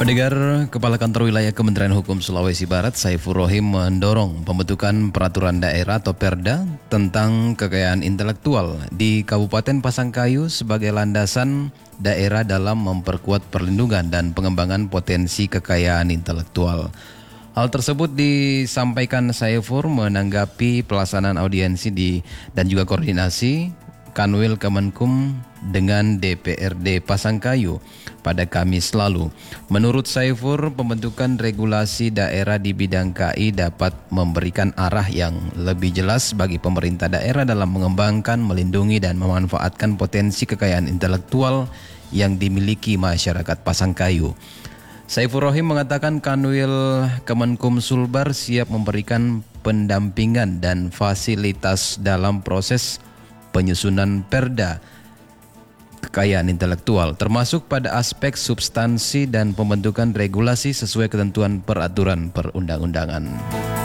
Pendengar, Kepala Kantor Wilayah Kementerian Hukum Sulawesi Barat, Saiful Rohim mendorong pembentukan peraturan daerah atau Perda tentang kekayaan intelektual di Kabupaten Pasangkayu sebagai landasan daerah dalam memperkuat perlindungan dan pengembangan potensi kekayaan intelektual. Hal tersebut disampaikan Saiful menanggapi pelaksanaan audiensi dan juga koordinasi Kanwil Kemenkum dengan DPRD Pasangkayu pada Kamis lalu. Menurut Saiful, pembentukan regulasi daerah di bidang KI dapat memberikan arah yang lebih jelas bagi pemerintah daerah dalam mengembangkan, melindungi, dan memanfaatkan potensi kekayaan intelektual yang dimiliki masyarakat Pasangkayu. Saiful Rohim mengatakan Kanwil Kemenkum Sulbar siap memberikan pendampingan dan fasilitas dalam proses penyusunan Perda kekayaan intelektual, termasuk pada aspek substansi dan pembentukan regulasi sesuai ketentuan peraturan perundang-undangan.